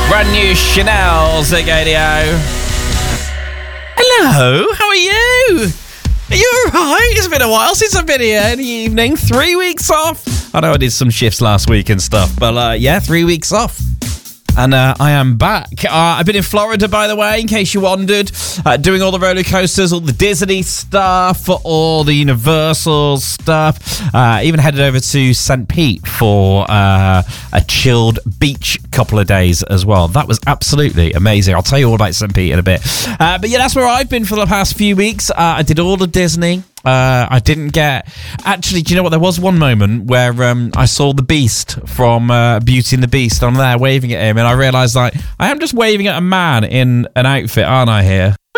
Brand new Chanel Zigadio. Hello, how are you? Are you alright? It's been a while since I've been here in the evening. 3 weeks off. I know I did some shifts last week and stuff, but 3 weeks off. And I am back. I've been in Florida, by the way, in case you wondered, doing all the roller coasters, all the Disney stuff, all the Universal stuff. Even headed over to St. Pete for a chilled beach couple of days as well. That was absolutely amazing. I'll tell you all about St. Pete in a bit. But yeah, that's where I've been for the past few weeks. I did all the Disney. I didn't get... Actually, do you know what? There was one moment where I saw the Beast from Beauty and the Beast. I'm there waving at him, and I realised, like, I am just waving at a man in an outfit, aren't I, here?